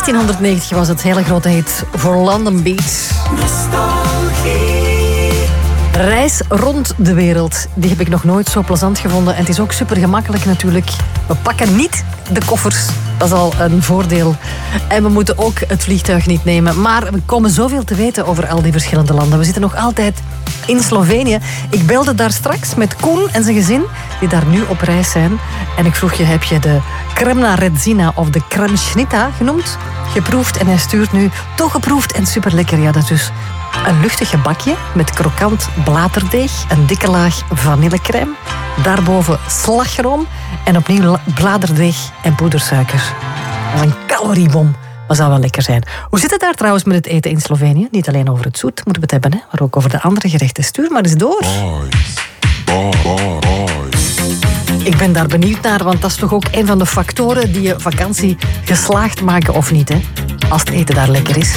1990 was het hele grote hit voor London Beach. Reis rond de wereld, die heb ik nog nooit zo plezant gevonden. En het is ook super gemakkelijk natuurlijk. We pakken niet de koffers, dat is al een voordeel. En we moeten ook het vliegtuig niet nemen. Maar we komen zoveel te weten over al die verschillende landen. We zitten nog altijd in Slovenië. Ik belde daar straks met Koen en zijn gezin, die daar nu op reis zijn. En ik vroeg je, heb je de kremna redzina of de kremšnita genoemd? Geproefd en hij stuurt nu toch geproefd en super lekker. Ja, dat is dus een luchtig gebakje met krokant bladerdeeg, een dikke laag vanillecrème, daarboven slagroom en opnieuw bladerdeeg en poedersuiker. Dat is een caloriebom, maar zou wel lekker zijn. Hoe zit het daar trouwens met het eten in Slovenië? Niet alleen over het zoet moeten we het hebben, hè, maar ook over de andere gerechten. Stuur maar eens door. Ik ben daar benieuwd naar, want dat is toch ook een van de factoren die je vakantie geslaagd maken of niet, hè? Als het eten daar lekker is.